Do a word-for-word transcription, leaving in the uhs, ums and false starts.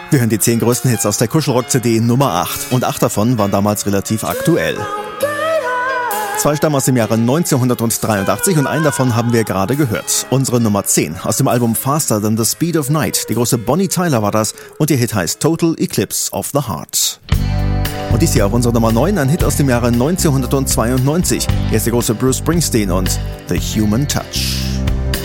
Wir hören die zehn größten Hits aus der Kuschelrock-C D Nummer acht. Und acht davon waren damals relativ aktuell. Zwei stammen aus dem Jahre neunzehnhundertdreiundachtzig und einen davon haben wir gerade gehört. Unsere Nummer zehn aus dem Album Faster Than the Speed of Night. Die große Bonnie Tyler war das und ihr Hit heißt Total Eclipse of the Heart. Und dies hier auf unserer Nummer neun, ein Hit aus dem Jahre neunzehnhundertzweiundneunzig. Hier ist der große Bruce Springsteen und The Human Touch.